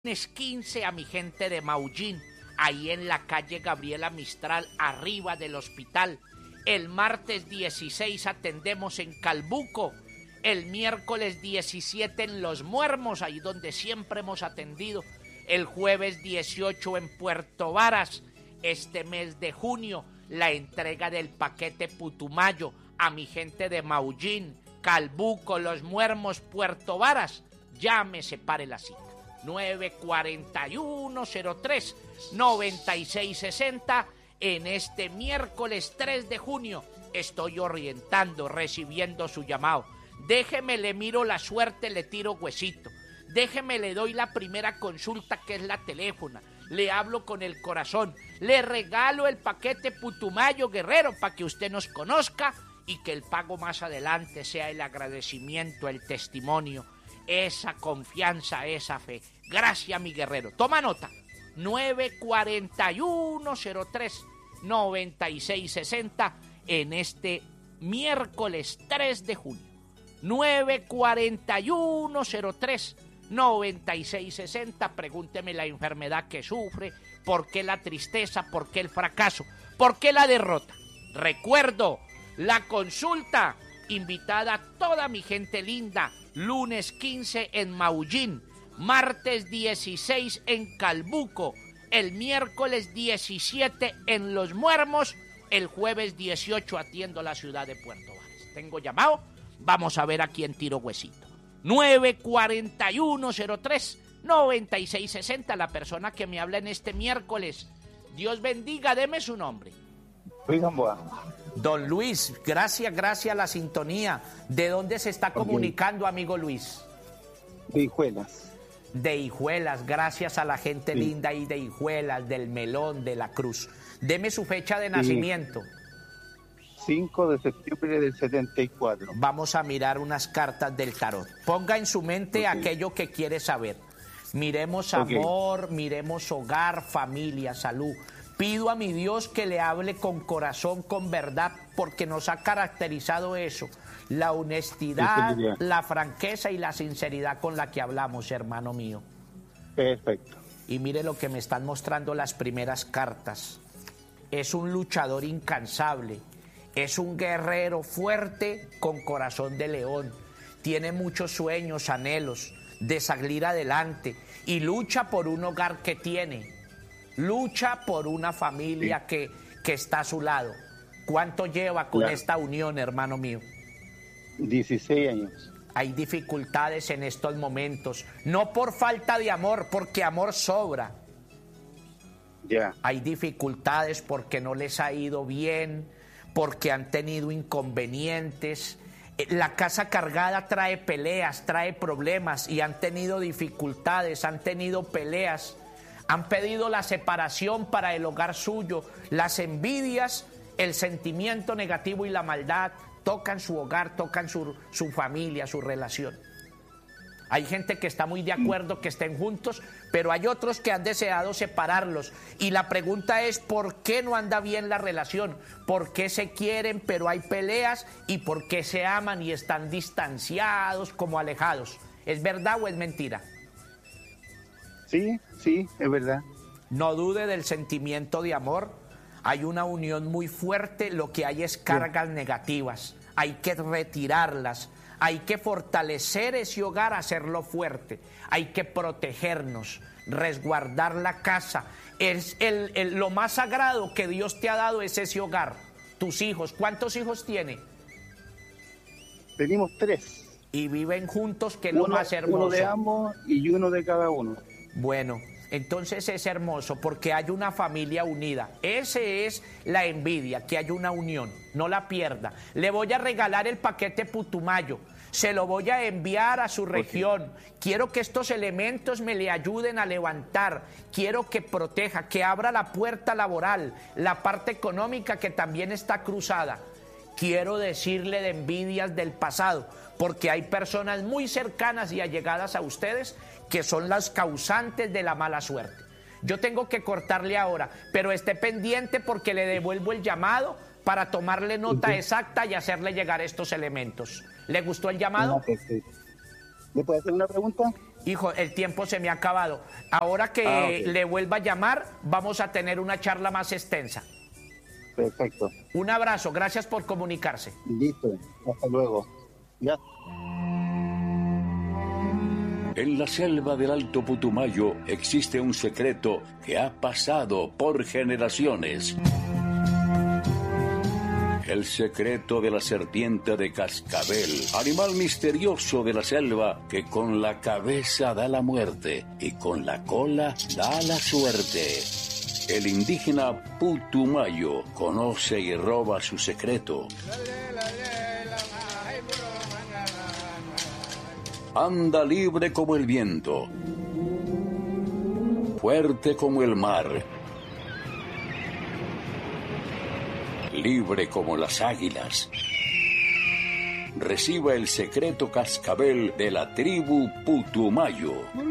lunes 15 a mi gente de Maullín, ahí en la calle Gabriela Mistral, arriba del hospital. El martes 16 atendemos en Calbuco. El miércoles 17 en Los Muermos, ahí donde siempre hemos atendido. El jueves 18 en Puerto Varas. Este mes de junio, la entrega del paquete Putumayo a mi gente de Maullín, Calbuco, Los Muermos, Puerto Varas. Ya me separe la cita. 941-03-9660. En este miércoles 3 de junio estoy orientando, recibiendo su llamado. Déjeme, le miro la suerte, le tiro huesito. Déjeme, le doy la primera consulta, que es la teléfona. Le hablo con el corazón. Le regalo el paquete Putumayo, Guerrero, para que usted nos conozca y que el pago más adelante sea el agradecimiento, el testimonio, esa confianza, esa fe. Gracias, mi guerrero. Toma nota. 941-03-9660 en este miércoles 3 de junio. 941-03-9660. Pregúnteme la enfermedad que sufre, por qué la tristeza, por qué el fracaso, por qué la derrota. Recuerdo, la consulta, invitada a toda mi gente linda, lunes 15 en Maullín, martes 16 en Calbuco, el miércoles 17 en Los Muermos, el jueves 18 atiendo la ciudad de Puerto Varas. Tengo llamado, vamos a ver a quién tiro huesito. 941-03-9660, la persona que me habla en este miércoles. Dios bendiga, deme su nombre. Luis Gamboa. Don Luis, gracias a la sintonía. ¿De dónde se está comunicando, amigo Luis? De Hijuelas. De Hijuelas, gracias a la gente linda ahí de Hijuelas, del Melón, de la Cruz. Deme su fecha de nacimiento. 5 de septiembre del 74. Vamos a mirar unas cartas del tarot. Ponga en su mente aquello que quiere saber. Miremos amor, miremos hogar, familia, salud. Pido a mi Dios que le hable con corazón, con verdad, porque nos ha caracterizado eso. La honestidad, la franqueza y la sinceridad con la que hablamos, hermano mío. Perfecto. Y mire lo que me están mostrando las primeras cartas. Es un luchador incansable. Es un guerrero fuerte con corazón de león. Tiene muchos sueños, anhelos de salir adelante. Y lucha por un hogar que tiene. Lucha por una familia que está a su lado. ¿Cuánto lleva con esta unión, hermano mío? 16 años. Hay dificultades en estos momentos. No por falta de amor, porque amor sobra. Ya. Hay dificultades porque no les ha ido bien, porque han tenido inconvenientes. La casa cargada trae peleas, trae problemas y han tenido dificultades, han tenido peleas. Han pedido la separación para el hogar suyo. Las envidias, el sentimiento negativo y la maldad tocan su hogar, tocan su familia, su relación. Hay gente que está muy de acuerdo que estén juntos, pero hay otros que han deseado separarlos. Y la pregunta es, ¿por qué no anda bien la relación? ¿Por qué se quieren pero hay peleas? ¿Y por qué se aman y están distanciados, como alejados? ¿Es verdad o es mentira? Sí, es verdad. No dude del sentimiento de amor. Hay una unión muy fuerte, lo que hay es cargas negativas. Hay que retirarlas. Hay que fortalecer ese hogar, hacerlo fuerte. Hay que protegernos, resguardar la casa. Es lo más sagrado que Dios te ha dado es ese hogar. Tus hijos, ¿cuántos hijos tiene? Tenemos 3. Y viven juntos, que es lo más hermoso. Uno de ambos y uno de cada uno. Bueno, entonces es hermoso porque hay una familia unida. Ese es la envidia, que hay una unión. No la pierda. Le voy a regalar el paquete Putumayo. Se lo voy a enviar a su región. Quiero que estos elementos me le ayuden a levantar. Quiero que proteja, que abra la puerta laboral, la parte económica que también está cruzada. Quiero decirle de envidias del pasado, porque hay personas muy cercanas y allegadas a ustedes que son las causantes de la mala suerte. Yo tengo que cortarle ahora, pero esté pendiente porque le devuelvo el llamado para tomarle nota exacta y hacerle llegar estos elementos. ¿Le gustó el llamado? ¿Le puedo hacer una pregunta? Hijo, el tiempo se me ha acabado. Ahora que Ok. le vuelva a llamar, vamos a tener una charla más extensa. Perfecto. Un abrazo, gracias por comunicarse. Listo. Hasta luego. Ya. En la selva del Alto Putumayo existe un secreto que ha pasado por generaciones. El secreto de la serpiente de cascabel, animal misterioso de la selva que con la cabeza da la muerte y con la cola da la suerte. El indígena Putumayo conoce y roba su secreto. Anda libre como el viento, fuerte como el mar, libre como las águilas. Reciba el secreto cascabel de la tribu Putumayo.